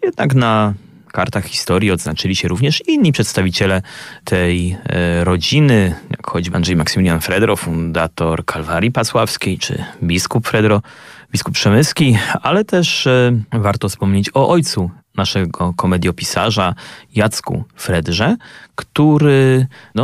jednak na kartach historii odznaczyli się również inni przedstawiciele tej rodziny, jak choćby Andrzej Maksymilian Fredro, fundator Kalwarii Pasławskiej, czy biskup Przemyski, ale też warto wspomnieć o ojcu naszego komediopisarza, Jacku Fredrze, który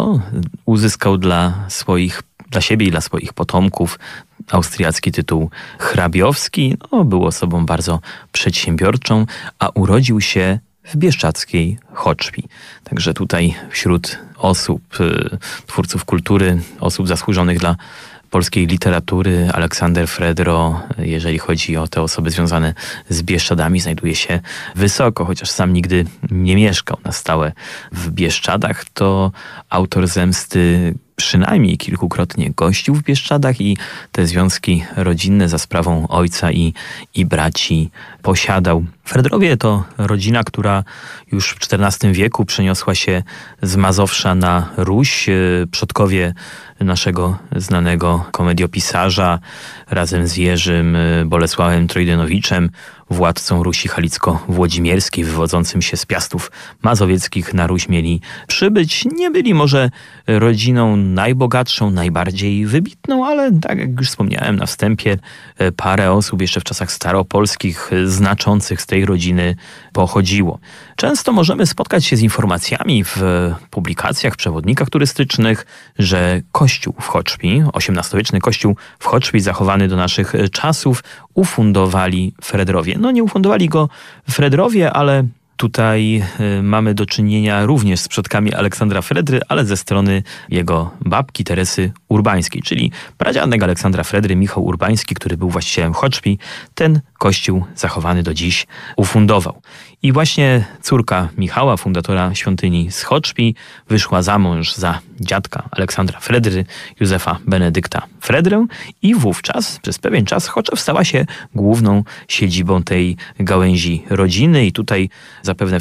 uzyskał dla siebie i dla swoich potomków austriacki tytuł hrabiowski. Był osobą bardzo przedsiębiorczą, a urodził się w bieszczadzkiej Choćpi. Także tutaj wśród osób, twórców kultury, osób zasłużonych dla polskiej literatury, Aleksander Fredro, jeżeli chodzi o te osoby związane z Bieszczadami, znajduje się wysoko, chociaż sam nigdy nie mieszkał na stałe w Bieszczadach, to autor Zemsty przynajmniej kilkukrotnie gościł w Bieszczadach i te związki rodzinne za sprawą ojca i braci posiadał. Fredrowie to rodzina, która już w XIV wieku przeniosła się z Mazowsza na Ruś. Przodkowie naszego znanego komediopisarza razem z Jerzym Bolesławem Trojdynowiczem, władcą Rusi Halicko-Włodzimierskiej, wywodzącym się z Piastów Mazowieckich na Ruś mieli przybyć. Nie byli może rodziną najbogatszą, najbardziej wybitną, ale tak jak już wspomniałem na wstępie, parę osób jeszcze w czasach staropolskich znaczących z tej rodziny pochodziło. Często możemy spotkać się z informacjami w publikacjach, przewodnikach turystycznych, że kościół w Choćpi, XVIII-wieczny kościół w Choćpi zachowany do naszych czasów, ufundowali Fredrowie. Nie ufundowali go Fredrowie, ale tutaj mamy do czynienia również z przodkami Aleksandra Fredry, ale ze strony jego babki Teresy Urbańskiej, czyli pradziadek Aleksandra Fredry, Michał Urbański, który był właścicielem Choćpi, ten kościół zachowany do dziś ufundował. I właśnie córka Michała, fundatora świątyni z Choćpi, wyszła za mąż za dziadka Aleksandra Fredry, Józefa Benedykta Fredrę i wówczas przez pewien czas Choczew stała się główną siedzibą tej gałęzi rodziny i tutaj zapewne w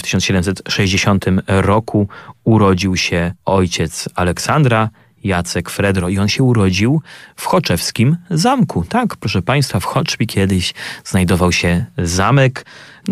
1760 roku urodził się ojciec Aleksandra, Jacek Fredro, i on się urodził w choczewskim zamku. Tak, proszę Państwa, w Choćpi kiedyś znajdował się zamek,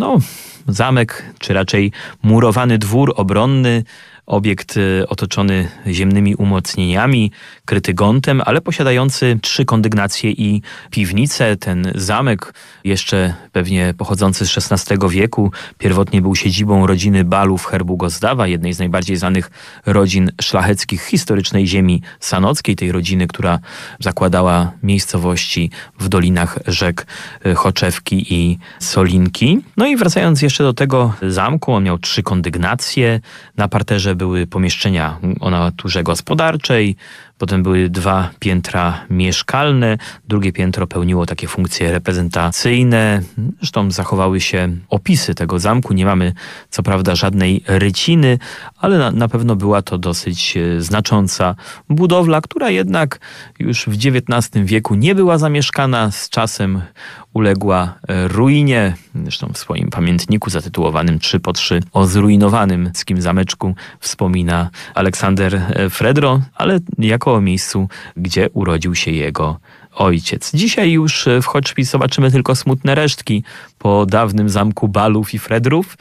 zamek, czy raczej murowany dwór obronny, obiekt otoczony ziemnymi umocnieniami, kryty gontem, ale posiadający 3 kondygnacje i piwnicę. Ten zamek, jeszcze pewnie pochodzący z XVI wieku, pierwotnie był siedzibą rodziny Balów herbu Gozdawa, jednej z najbardziej znanych rodzin szlacheckich historycznej ziemi sanockiej, tej rodziny, która zakładała miejscowości w dolinach rzek Choczewki i Solinki. I wracając jeszcze do tego zamku, on miał 3 kondygnacje. Na parterze były pomieszczenia o naturze gospodarczej, potem były 2 piętra mieszkalne, drugie piętro pełniło takie funkcje reprezentacyjne. Zresztą zachowały się opisy tego zamku. Nie mamy co prawda żadnej ryciny, ale na pewno była to dosyć znacząca budowla, która jednak już w XIX wieku nie była zamieszkana. Z czasem uległa ruinie. Zresztą w swoim pamiętniku zatytułowanym 3x3 o zrujnowanym skim zameczku wspomina Aleksander Fredro, ale jako o miejscu, gdzie urodził się jego ojciec. Dzisiaj już w Choćpi zobaczymy tylko smutne resztki po dawnym zamku Balów i Fredrów.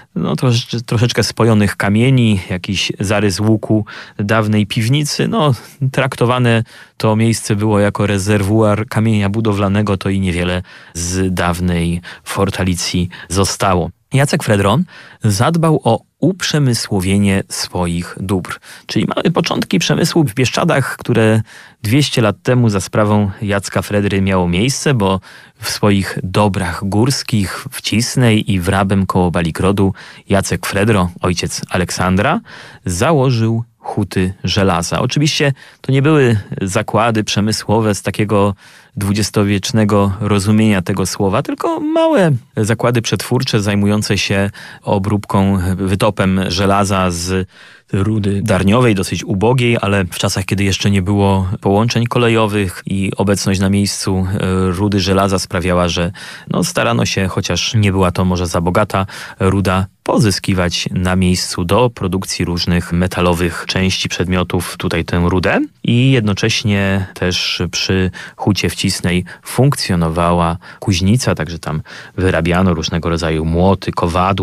Troszeczkę spojonych kamieni, jakiś zarys łuku dawnej piwnicy. Traktowane to miejsce było jako rezerwuar kamienia budowlanego, to i niewiele z dawnej fortalicji zostało. Jacek Fredro zadbał o uprzemysłowienie swoich dóbr. Czyli mamy początki przemysłu w Bieszczadach, które 200 lat temu za sprawą Jacka Fredry miało miejsce, bo w swoich dobrach górskich w Cisnej i w Rabem koło Balikrodu Jacek Fredro, ojciec Aleksandra, założył huty żelaza. Oczywiście to nie były zakłady przemysłowe z takiego dwudziestowiecznego rozumienia tego słowa, tylko małe zakłady przetwórcze zajmujące się obróbką, wytopem żelaza z rudy darniowej, dosyć ubogiej, ale w czasach, kiedy jeszcze nie było połączeń kolejowych i obecność na miejscu rudy żelaza sprawiała, że starano się, chociaż nie była to może za bogata ruda, pozyskiwać na miejscu do produkcji różnych metalowych części, przedmiotów, tutaj tę rudę. I jednocześnie też przy hucie w Cisnej funkcjonowała kuźnica, także tam wyrabiano różnego rodzaju młoty, kowadła,